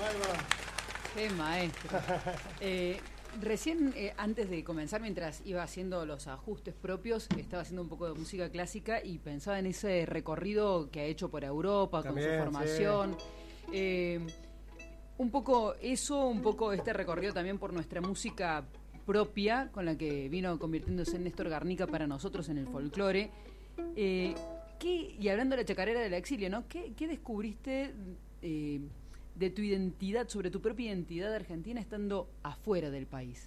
Qué maestro. Recién, antes de comenzar, mientras iba haciendo los ajustes propios, estaba haciendo un poco de música clásica y pensaba en ese recorrido que ha hecho por Europa, también, con su formación. Sí. Un poco eso, un poco este recorrido también por nuestra música propia, con la que vino convirtiéndose en Néstor Garnica para nosotros en el folclore. Y hablando de la chacarera del exilio, ¿no? ¿Qué descubriste de tu identidad, sobre tu propia identidad argentina estando afuera del país?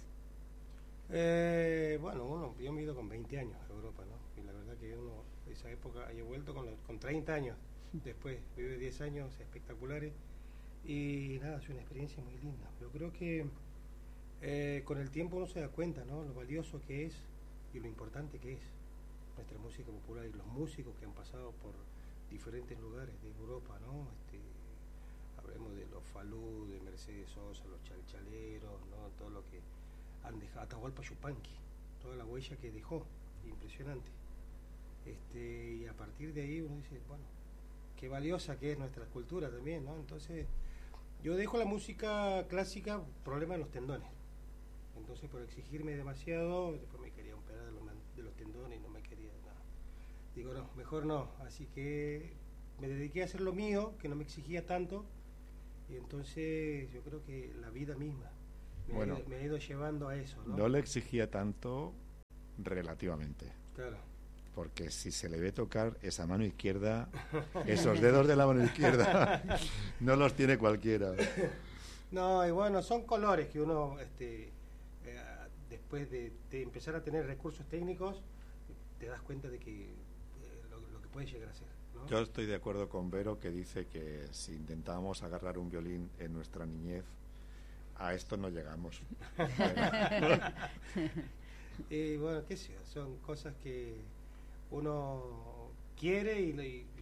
Bueno, yo me he ido con 20 años a Europa, ¿no? Y la verdad que uno, esa época, he vuelto con 30 años. Después viví 10 años espectaculares y nada, es una experiencia muy linda. Yo creo que con el tiempo uno se da cuenta, ¿no? Lo valioso que es y lo importante que es nuestra música popular y los músicos que han pasado por diferentes lugares de Europa, ¿no? Hablemos de los Falú, de Mercedes Sosa, los chalchaleros, ¿no? Todo lo que han dejado, Atahualpa Yupanqui, toda la huella que dejó, impresionante. Y a partir de ahí uno dice, bueno, qué valiosa que es nuestra cultura también, ¿no? Entonces, yo dejo la música clásica, problema en los tendones. Entonces, por exigirme demasiado, después me quería operar de los tendones y no me quería nada. Digo, no, mejor no. Así que me dediqué a hacer lo mío, que no me exigía tanto. Y entonces yo creo que la vida misma me ha ido llevando a eso, ¿no? No le exigía tanto relativamente. Claro. Porque si se le ve tocar esa mano izquierda, esos dedos de la mano izquierda, no los tiene cualquiera. No, y bueno, son colores que uno, después de empezar a tener recursos técnicos, te das cuenta de que lo que puede llegar a ser, ¿no? Yo estoy de acuerdo con Vero, que dice que si intentábamos agarrar un violín en nuestra niñez, a esto no llegamos. Y bueno, qué sé, son cosas que uno quiere y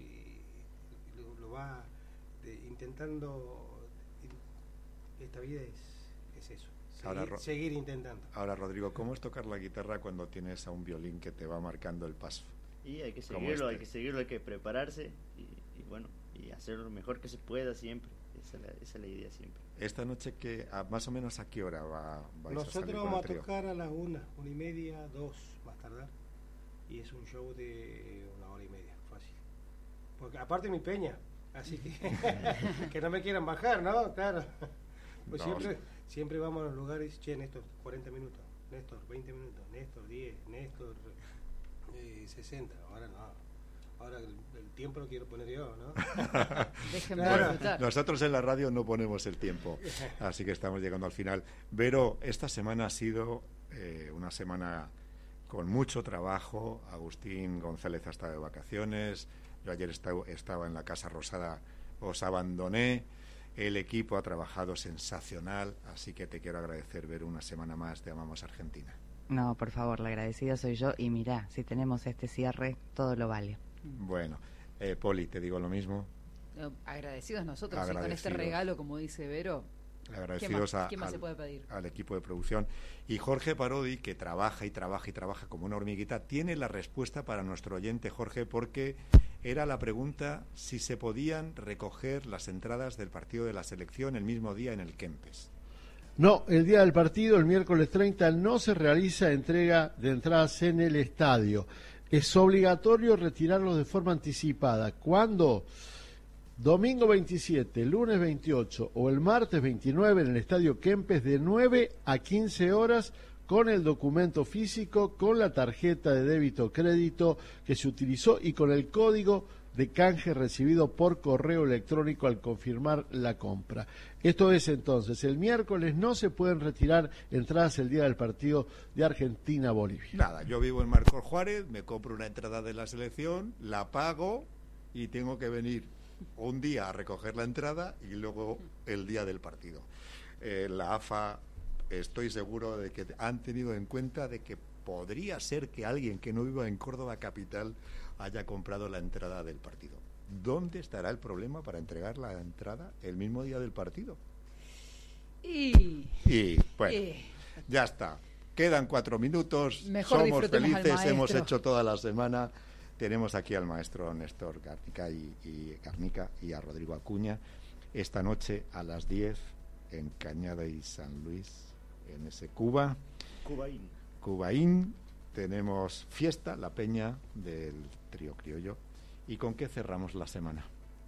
lo va intentando. Esta vida es eso, seguir intentando. Ahora, Rodrigo, ¿cómo es tocar la guitarra cuando tienes a un violín que te va marcando el paso? Y hay que seguirlo, hay que prepararse y bueno, y hacer lo mejor que se pueda siempre. Esa es la idea siempre. Esta noche, más o menos ¿a qué hora vais Nosotros a salir vamos con el trío? A tocar a las 1:30, 2 más tardar, y es un show de 1 hora y media, fácil. Porque aparte mi peña, así que no me quieran bajar, ¿no? Claro. Pues no, siempre vamos a los lugares, Néstor, 40 minutos, Néstor, 20 minutos, Néstor, 10, Néstor, 60, ahora no. Ahora el tiempo lo quiero poner yo, ¿no? Déjenme disfrutar. Nosotros en la radio no ponemos el tiempo, así que estamos llegando al final. Vero, esta semana ha sido una semana con mucho trabajo. Agustín González ha estado de vacaciones, yo ayer estaba en la Casa Rosada, os abandoné. El equipo ha trabajado sensacional, así que te quiero agradecer, Vero, una semana más de Amamos Argentina. No, por favor, la agradecida soy yo y mirá, si tenemos este cierre, todo lo vale. Bueno, Poli, te digo lo mismo. Agradecidos nosotros, con este regalo, como dice Vero. Agradecidos ¿Qué más se puede pedir? Al equipo de producción. Y Jorge Parodi, que trabaja como una hormiguita, tiene la respuesta para nuestro oyente Jorge, porque era la pregunta si se podían recoger las entradas del partido de la selección el mismo día en el Kempes. No, el día del partido, el miércoles 30, no se realiza entrega de entradas en el estadio. Es obligatorio retirarlos de forma anticipada. ¿Cuándo? Domingo 27, lunes 28 o el martes 29 en el Estadio Kempes de 9 a 15 horas con el documento físico, con la tarjeta de débito o crédito que se utilizó y con el código de canje recibido por correo electrónico al confirmar la compra. Esto es entonces, el miércoles no se pueden retirar entradas el día del partido de Argentina-Bolivia. Nada, yo vivo en Marcos Juárez, me compro una entrada de la selección, la pago y tengo que venir un día a recoger la entrada y luego el día del partido. La AFA, estoy seguro de que han tenido en cuenta de que podría ser que alguien que no viva en Córdoba capital haya comprado la entrada del partido. ¿Dónde estará el problema para entregar la entrada el mismo día del partido? Y bueno, ya está. Quedan 4 minutos. Mejor somos felices, hemos hecho toda la semana. Tenemos aquí al maestro Néstor Garnica y a Rodrigo Acuña. esta noche a las 10 en Cañada y San Luis, en ese Cuba. Cubaín. Tenemos fiesta, la peña del Trío Criollo. ¿Y con qué cerramos la semana?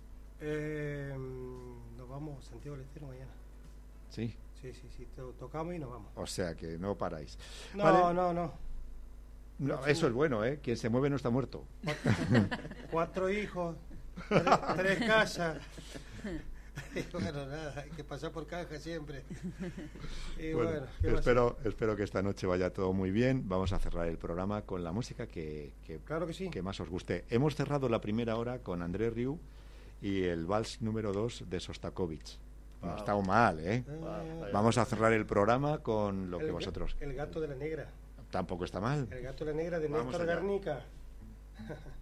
Nos vamos a Santiago del Estero mañana. ¿Sí? Sí, tocamos y nos vamos. O sea que no paráis. No, ¿vale? No, eso es bueno, ¿eh? Quien se mueve no está muerto. 4 hijos, 3 casas. Y bueno, nada, hay que pasar por caja siempre. Y bueno, espero que esta noche vaya todo muy bien. Vamos a cerrar el programa con la música que claro que sí, que más os guste. Hemos cerrado la primera hora con André Rieu y el vals número 2 de Sostakovich. No ha estado mal, ¿eh? Vamos a cerrar el programa con lo que vosotros... El gato de la negra. Tampoco está mal. El gato de la negra de Néstor Garnica.